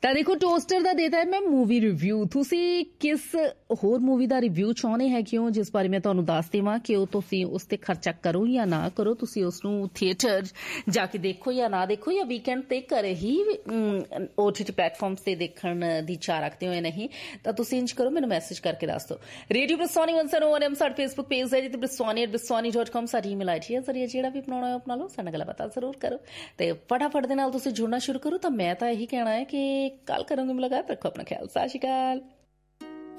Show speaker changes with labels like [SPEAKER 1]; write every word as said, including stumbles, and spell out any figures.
[SPEAKER 1] ਤਾਂ ਦੇਖੋ ਟੋਸਟਰ ਦਾ ਦੇਤਾ ਹੈ ਮੈਂ ਮੂਵੀ ਰਿਵਿਊ। ਤੁਸੀਂ ਕਿਸ ਹੋਰ ਮੂਵੀ ਦਾ ਰਿਵਿਊ ਚਾਹੁੰਦੇ ਹੈਗੇ ਹੋ ਜਿਸ ਬਾਰੇ ਮੈਂ ਤੁਹਾਨੂੰ ਦੱਸ ਦੇਵਾਂ ਕਿ ਉਹ ਤੁਸੀਂ ਉਸ ਤੇ ਖਰਚਾ ਕਰੋ ਜਾਂ ਨਾ ਕਰੋ, ਤੁਸੀਂ ਉਸ ਨੂੰ ਥੀਏਟਰ ਜਾ ਕੇ ਦੇਖੋ ਜਾਂ ਨਾ ਦੇਖੋ, ਜਾਂ ਵੀਕਐਂਡ ਤੇ ਘਰੇ ਹੀ ਓ ਟੀ ਟੀ ਪਲੇਟਫਾਰਮਸ ਤੇ ਦੇਖਣ ਦੀ ਚਾਹ ਰੱਖਦੇ ਹੋਏ ਨਹੀਂ, ਤਾਂ ਤੁਸੀਂ ਇੰਝ ਕਰੋ ਮੈਨੂੰ ਮੈਸੇਜ ਕਰਕੇ ਦੱਸ ਦਿਓ। Radio ਬਰਸਾਨੀ one zero one M ਸਾਡਾ ਫੇਸਬੁੱਕ ਪੇਜ ਹੈ ਜਿੱਥੇ ਬਰਸਾਨੀ ਐਟ ਬਰਸਾਨੀ ਡਾਟ ਕਾਮ ਸਾਡੀ ਈਮੇਲ ਆਈ ਡੀ ਹੈ। ਜ਼ਰੀਏ ਜਿਹੜਾ ਵੀ ਬਣਾਉਣਾ ਹੈ ਆਪਣਾ ਲਓ, ਸਾਡੇ ਨਾਲ ਗੱਲਬਾਤ ਜ਼ਰੂਰ ਕਰੋ ਤੇ ਫਟਾਫਟ ਦੇ ਨਾਲ ਤੁਸੀਂ ਜੁੜਨਾ ਸ਼ੁਰੂ ਕਰੋ। ਤਾਂ ਮੈਂ ਤਾਂ ਇਹੀ ਕਹਿਣਾ ਹੈ ਕਿ ਕੱਲ ਕਰਾਂਗੇ ਮੁਲਾਕਾਤ। ਰੱਖੋ ਆਪਣਾ ਖਿਆਲ। ਸਤਿ ਸ਼੍ਰੀ ਅਕਾਲ।